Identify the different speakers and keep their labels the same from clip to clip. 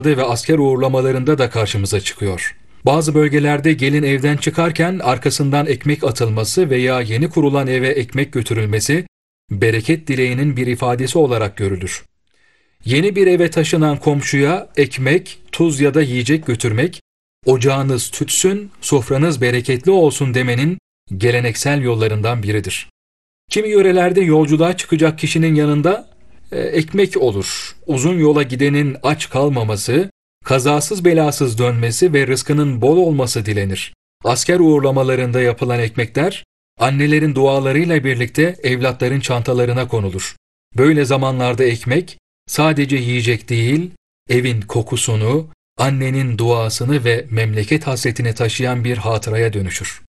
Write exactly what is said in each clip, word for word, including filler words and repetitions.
Speaker 1: ve asker uğurlamalarında da karşımıza çıkıyor. Bazı bölgelerde gelin evden çıkarken arkasından ekmek atılması veya yeni kurulan eve ekmek götürülmesi bereket dileğinin bir ifadesi olarak görülür. Yeni bir eve taşınan komşuya ekmek, tuz ya da yiyecek götürmek, ocağınız tütsün, sofranız bereketli olsun demenin geleneksel yollarından biridir. Kimi yörelerde yolculuğa çıkacak kişinin yanında e, ekmek olur. Uzun yola gidenin aç kalmaması, kazasız belasız dönmesi ve rızkının bol olması dilenir. Asker uğurlamalarında yapılan ekmekler, annelerin dualarıyla birlikte evlatların çantalarına konulur. Böyle zamanlarda ekmek, sadece yiyecek değil, evin kokusunu, annenin duasını ve memleket hasretini taşıyan bir hatıraya dönüşür.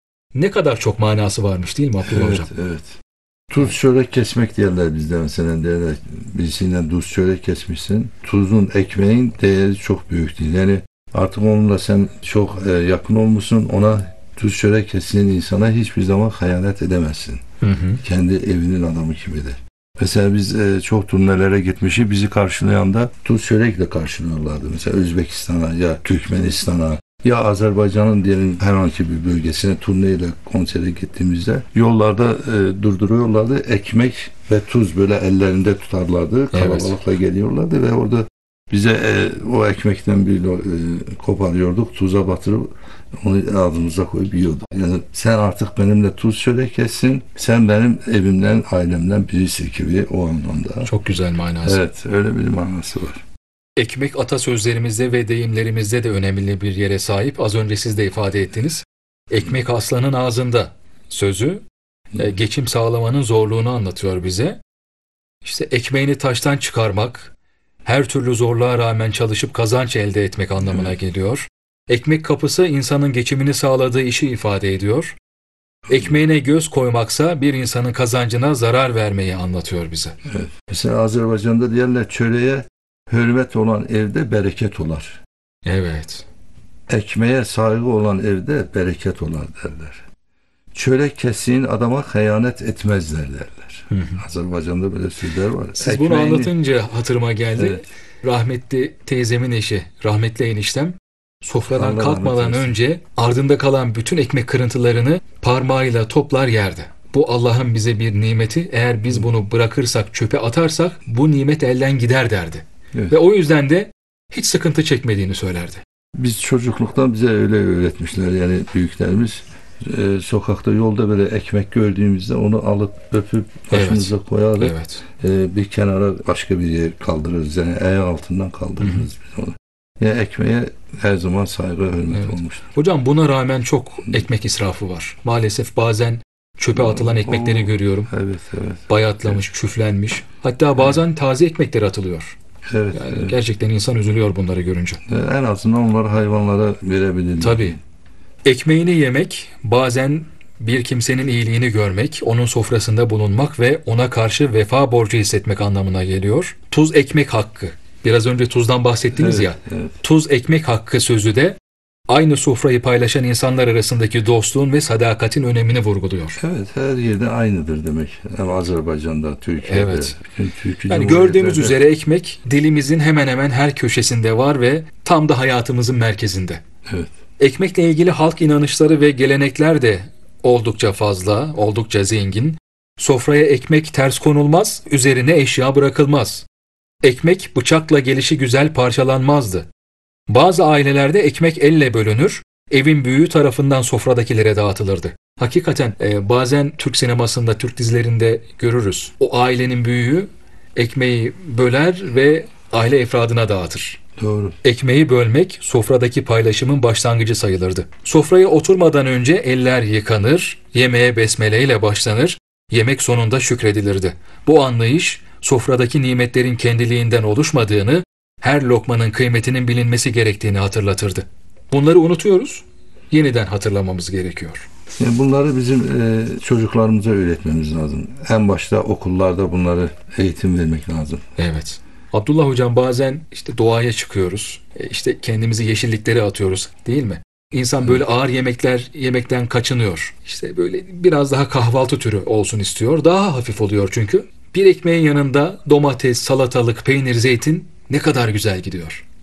Speaker 1: Ne kadar çok manası varmış değil mi Abdullah
Speaker 2: Evet,
Speaker 1: Hocam?
Speaker 2: evet. Tuz çörek kesmek derler bizde mesela, derler. Birisinden tuz çörek kesmişsin. Tuzun, ekmeğin değeri çok büyük değil. Yani artık onunla sen çok e, yakın olmuşsun. Ona tuz çörek kesilen insana hiçbir zaman hayanet edemezsin.
Speaker 1: Hı hı.
Speaker 2: Kendi evinin adamı gibidir. Mesela biz e, çok turnelere gitmişiz. Bizi karşılayan da tuz çörekle karşılıyorlardı. Mesela Özbekistan'a ya Türkmenistan'a ya Azerbaycan'ın diyelim herhangi bir bölgesine turneyle konsere gittiğimizde yollarda e, durduruyorlardı. Ekmek ve tuz böyle ellerinde tutarlardı. Kalabalıkla geliyorlardı ve orada bize e, o ekmekten bir e, koparıyorduk. Tuza batırıp onu ağzımıza koyup yiyorduk. Yani sen artık benimle tuz çörek kessin. Sen benim evimden, ailemden birisi gibi o anlamda.
Speaker 1: Çok güzel manası.
Speaker 2: Evet, öyle bir manası var.
Speaker 1: Ekmek atasözlerimizde ve deyimlerimizde de önemli bir yere sahip. Az önce siz de ifade ettiniz. Ekmek aslanın ağzında sözü e, geçim sağlamanın zorluğunu anlatıyor bize. İşte ekmeğini taştan çıkarmak, her türlü zorluğa rağmen çalışıp kazanç elde etmek anlamına
Speaker 2: Evet.
Speaker 1: geliyor. Ekmek kapısı insanın geçimini sağladığı işi ifade ediyor. Ekmeğine göz koymaksa bir insanın kazancına zarar vermeyi anlatıyor bize.
Speaker 2: Evet. Mesela Azerbaycan'da diyorlar çöreğe hürmet olan evde bereket olar.
Speaker 1: Evet.
Speaker 2: Ekmeğe saygı olan evde bereket olar derler. Çörek kestiğin adama hıyanet etmezler derler.
Speaker 1: Hı hı.
Speaker 2: Azerbaycan'da böyle sözler var.
Speaker 1: Siz bunu
Speaker 2: Ekmeğini...
Speaker 1: anlatınca hatırıma geldi.
Speaker 2: Evet.
Speaker 1: Rahmetli teyzemin eşi, rahmetli eniştem sofradan
Speaker 2: Allah
Speaker 1: kalkmadan
Speaker 2: rahmet eylesin.
Speaker 1: önce ardında kalan bütün ekmek kırıntılarını parmağıyla toplar yerdi. Bu Allah'ın bize bir nimeti. Eğer biz bunu bırakırsak, çöpe atarsak bu nimet elden gider derdi.
Speaker 2: Evet.
Speaker 1: Ve o yüzden de hiç sıkıntı çekmediğini söylerdi.
Speaker 2: Biz çocukluktan bize öyle öğretmişler yani büyüklerimiz. Ee, sokakta yolda böyle ekmek gördüğümüzde onu alıp öpüp başımıza evet. koyarız.
Speaker 1: Evet.
Speaker 2: Ee, bir kenara başka bir yer kaldırırız. Yani ayak altından kaldırırız Hı-hı. biz onu. Yani ekmeğe her zaman saygı, hürmet evet. olmuştur.
Speaker 1: Hocam buna rağmen çok ekmek israfı var. Maalesef bazen çöpe atılan ekmekleri
Speaker 2: Oo,
Speaker 1: görüyorum.
Speaker 2: Evet, evet.
Speaker 1: Bayatlamış, evet. küflenmiş. Hatta bazen evet. taze ekmekleri atılıyor.
Speaker 2: Evet,
Speaker 1: yani
Speaker 2: evet.
Speaker 1: Gerçekten insan üzülüyor bunları görünce.
Speaker 2: En azından onları hayvanlara verebilirler.
Speaker 1: Tabii. Ekmeğini yemek, bazen bir kimsenin iyiliğini görmek, onun sofrasında bulunmak ve ona karşı vefa borcu hissetmek anlamına geliyor. Tuz ekmek hakkı. Biraz önce tuzdan bahsettiniz
Speaker 2: evet,
Speaker 1: ya.
Speaker 2: Evet.
Speaker 1: Tuz ekmek hakkı sözü de aynı sofrayı paylaşan insanlar arasındaki dostluğun ve sadakatin önemini vurguluyor.
Speaker 2: Evet, her yerde aynıdır demek. Hem Azerbaycan'da, Türkiye'de.
Speaker 1: Evet.
Speaker 2: Türkiye
Speaker 1: yani gördüğümüz üzere ekmek dilimizin hemen hemen her köşesinde var ve tam da hayatımızın merkezinde.
Speaker 2: Evet.
Speaker 1: Ekmekle ilgili halk inanışları ve gelenekler de oldukça fazla, oldukça zengin. Sofraya ekmek ters konulmaz, üzerine eşya bırakılmaz. Ekmek bıçakla gelişi güzel parçalanmazdı. Bazı ailelerde ekmek elle bölünür, evin büyüğü tarafından sofradakilere dağıtılırdı. Hakikaten e, bazen Türk sinemasında, Türk dizilerinde görürüz. O ailenin büyüğü ekmeği böler ve aile efradına dağıtır.
Speaker 2: Doğru.
Speaker 1: Ekmeği bölmek sofradaki paylaşımın başlangıcı sayılırdı. Sofraya oturmadan önce eller yıkanır, yemeğe besmeleyle başlanır, yemek sonunda şükredilirdi. Bu anlayış sofradaki nimetlerin kendiliğinden oluşmadığını, her lokmanın kıymetinin bilinmesi gerektiğini hatırlatırdı. Bunları unutuyoruz, yeniden hatırlamamız gerekiyor.
Speaker 2: Yani bunları bizim e, çocuklarımıza öğretmemiz lazım. En başta okullarda bunları eğitim vermek lazım.
Speaker 1: Evet. Abdullah Hocam bazen işte doğaya çıkıyoruz, işte kendimizi yeşilliklere atıyoruz değil mi? İnsan böyle ağır yemekler yemekten kaçınıyor. İşte böyle biraz daha kahvaltı türü olsun istiyor. Daha hafif oluyor çünkü. Bir ekmeğin yanında domates, salatalık, peynir, zeytin ne kadar güzel gidiyor.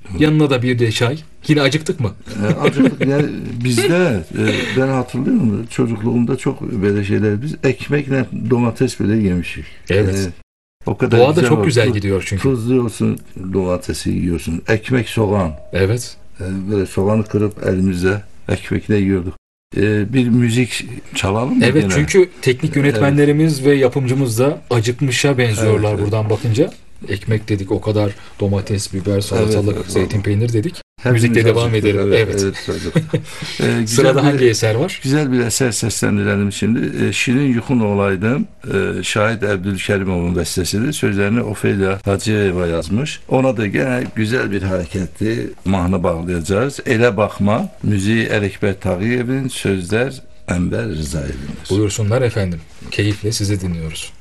Speaker 1: Yanına da bir de çay. Yine acıktık mı?
Speaker 2: E, acıktık. Yani bizde e, ben hatırlıyorum çocukluğumda çok böyle şeyler biz ekmekle domates bile yemişik.
Speaker 1: Evet.
Speaker 2: E, o kadar
Speaker 1: Doğada
Speaker 2: güzel
Speaker 1: çok
Speaker 2: var.
Speaker 1: güzel
Speaker 2: Tu-
Speaker 1: gidiyor çünkü.
Speaker 2: Tuzluyorsun, domatesi yiyorsun. Ekmek, soğan.
Speaker 1: Evet.
Speaker 2: E, böyle soğanı kırıp elimizde ekmekle yiyorduk. E, bir müzik çalalım mı?
Speaker 1: Evet,
Speaker 2: gene?
Speaker 1: çünkü teknik yönetmenlerimiz ve yapımcımız da acıkmışa benziyorlar
Speaker 2: Evet, evet.
Speaker 1: buradan bakınca. Ekmek dedik, o kadar domates, biber, salatalık,
Speaker 2: Evet, evet,
Speaker 1: zeytin,
Speaker 2: vallahi.
Speaker 1: peynir dedik.
Speaker 2: Hepimiz
Speaker 1: Müzikle devam
Speaker 2: acıktık.
Speaker 1: edelim. Evet.
Speaker 2: Evet, acıktık. E, güzel
Speaker 1: Sırada
Speaker 2: bir-
Speaker 1: hangi eser var?
Speaker 2: Güzel bir eser seslendirelim şimdi. E, Şirin Yuxun Olaydım. E, Şahit Əbdülkərimovun bestesidir. Sözlerini Ofelia Hacıyeva yazmış. Ona da gene güzel bir hareketli mahnı bağlayacağız. Ele Bakma. Müziği Ələkbər Tağıyev'in, sözler Enver Rızayev'in.
Speaker 1: Buyursunlar efendim. Keyifle sizi dinliyoruz.